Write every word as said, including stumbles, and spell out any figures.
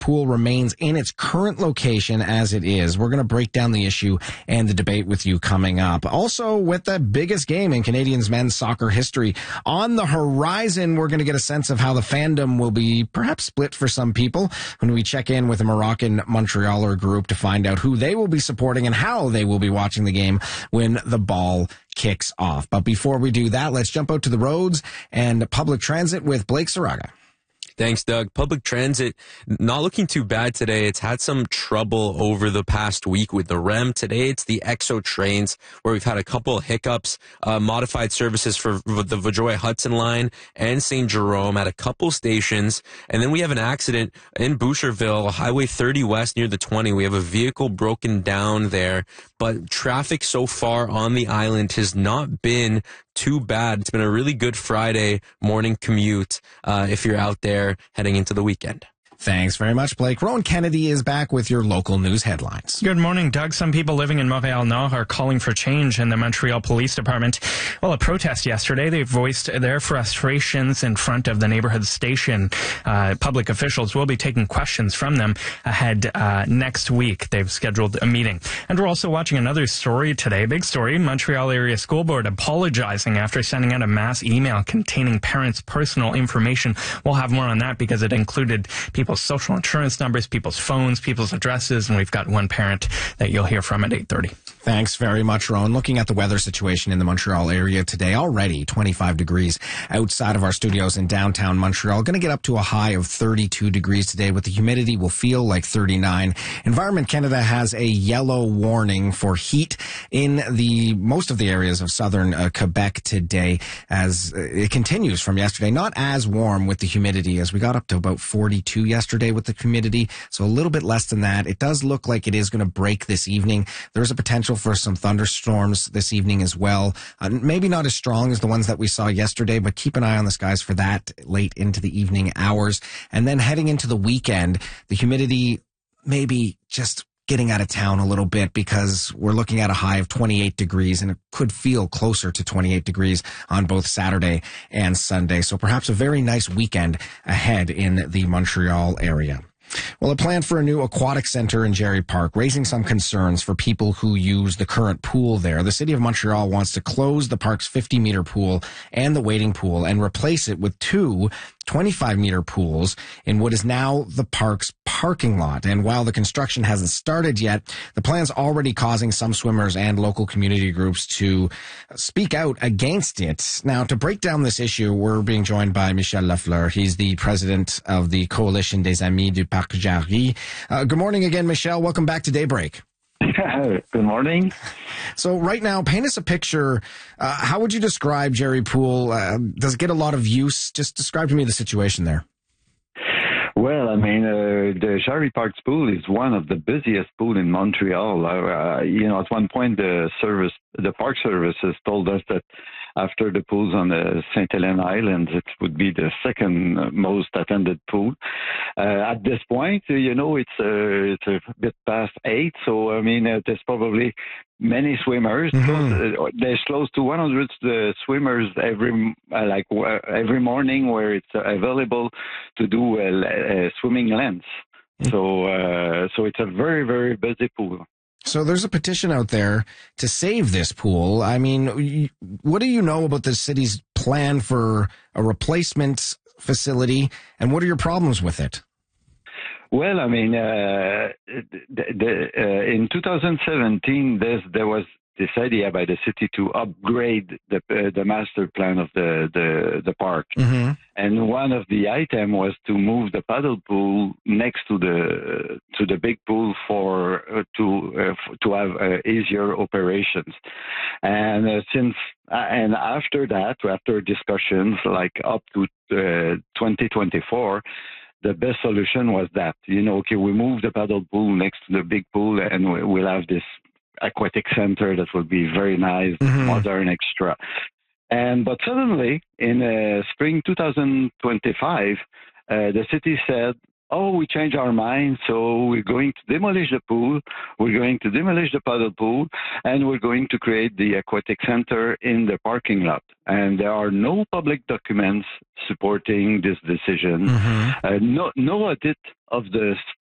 pool remains in its current location as it is. We're going to break down the issue and the debate with you coming up. Also, with the biggest game in Canadians men's soccer history on the horizon, we're going to get a sense of how the fandom will be perhaps split for some people when we check in with a Moroccan Montrealer group to find out who they will be supporting and how they will be watching the game when the ball kicks off. But before we do that, let's jump out to the roads and public transit with Blake Saraga. Thanks, Doug. Public transit not looking too bad today. It's had some trouble over the past week with the R E M. Today, it's the X O trains where we've had a couple of hiccups, uh, modified services for the Vaudreuil Hudson line and Saint Jerome at a couple stations. And then we have an accident in Boucherville, Highway thirty West near the twenty. We have a vehicle broken down there, but traffic so far on the island has not been too bad. It's been a really good Friday morning commute uh, if you're out there heading into the weekend. Thanks very much, Blake. Rowan Kennedy is back with your local news headlines. Good morning, Doug. Some people living in Montréal-Nord are calling for change in the Montreal Police Department. Well, a protest yesterday, they voiced their frustrations in front of the neighborhood station. Uh, public officials will be taking questions from them ahead uh, next week. They've scheduled a meeting. And we're also watching another story today, big story, Montreal Area School Board apologizing after sending out a mass email containing parents' personal information. We'll have more on that because it included people social insurance numbers, people's phones, people's addresses, and we've got one parent that you'll hear from at eight thirty. Thanks very much, Rowan. Looking at the weather situation in the Montreal area today, already twenty-five degrees outside of our studios in downtown Montreal. Going to get up to a high of thirty-two degrees today, with the humidity will feel like thirty-nine. Environment Canada has a yellow warning for heat in the most of the areas of southern uh, Quebec today, as uh, it continues from yesterday. Not as warm with the humidity, as we got up to about forty-two yesterday with the humidity, so a little bit less than that. It does look like it is going to break this evening. There's a potential for some thunderstorms this evening as well. Uh, maybe not as strong as the ones that we saw yesterday, but keep an eye on the skies for that late into the evening hours. And then heading into the weekend, the humidity maybe just getting out of town a little bit, because we're looking at a high of twenty-eight degrees, and it could feel closer to twenty-eight degrees on both Saturday and Sunday. So perhaps a very nice weekend ahead in the Montreal area. Well, a plan for a new aquatic center in Gerry Park, raising some concerns for people who use the current pool there. The City of Montreal wants to close the park's fifty-meter pool and the wading pool and replace it with two twenty-five-meter pools in what is now the park's parking lot. And while the construction hasn't started yet, the plan's already causing some swimmers and local community groups to speak out against it. Now, to break down this issue, we're being joined by Michel Lafleur. He's the president of the Coalition des Amis du Parc Jarry. Uh, good morning again, Michel. Welcome back to Daybreak. Good morning. So right now, paint us a picture. Uh, how would you describe Gerry Pool? Uh, does it get a lot of use? Just describe to me the situation there. Well, I mean, uh, the Gerry Park pool is one of the busiest pools in Montreal. Uh, you know, at one point, the service, the Park Services told us that after the pools on the Saint Helena Island, it would be the second most attended pool. Uh, at this point, you know, it's uh, it's a bit past eight, so I mean, uh, there's probably many swimmers. Mm-hmm. There's close to one hundred uh, swimmers every uh, like uh, every morning where it's uh, available to do uh, uh, swimming lanes. Mm-hmm. So uh, so it's a very very busy pool. So there's a petition out there to save this pool. I mean, what do you know about the city's plan for a replacement facility, and what are your problems with it? Well, I mean, uh, the, the, uh, in two thousand seventeen, there was this idea by the city to upgrade the uh, the master plan of the the, the park, mm-hmm. and one of the items was to move the paddle pool next to the to the big pool for uh, to uh, to have uh, easier operations, and uh, since uh, and after that, after discussions like up to uh, twenty twenty-four. The best solution was that, you know, okay, we move the paddle pool next to the big pool and we'll have this aquatic center that will be very nice, mm-hmm. modern, extra. And but suddenly, in uh, spring two thousand twenty-five, uh, the city said, oh, we changed our mind, so we're going to demolish the pool, we're going to demolish the paddle pool, and we're going to create the aquatic center in the parking lot. And there are no public documents supporting this decision, Mm-hmm. uh, no, no audit of the